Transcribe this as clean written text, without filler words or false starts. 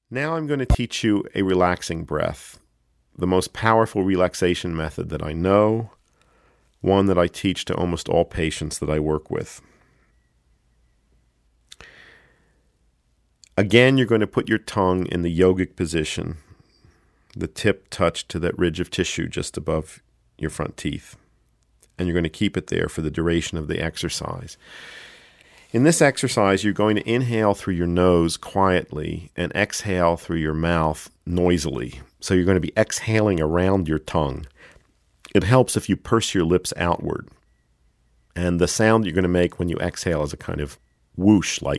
Now I'm going to teach you a relaxing breath, the most powerful relaxation method that I know, one that I teach to almost all patients that I work with. Again, you're going to put your tongue in the yogic position, the tip touched to that ridge of tissue just above your front teeth. And you're going to keep it there for the duration of the exercise. In this exercise, you're going to inhale through your nose quietly and exhale through your mouth noisily. So you're going to be exhaling around your tongue. It helps if you purse your lips outward. And the sound you're going to make when you exhale is a kind of whoosh, like